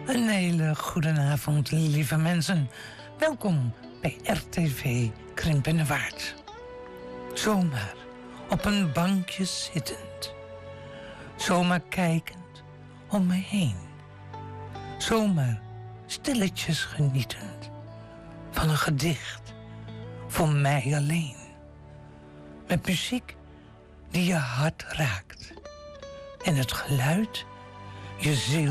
Een hele goede avond, lieve mensen. Welkom bij RTV Krimpenerwaard. Zomaar op een bankje zittend. Zomaar kijkend om me heen. Zomaar stilletjes genietend van een gedicht voor mij alleen. Met muziek die je hart raakt en het geluid je ziel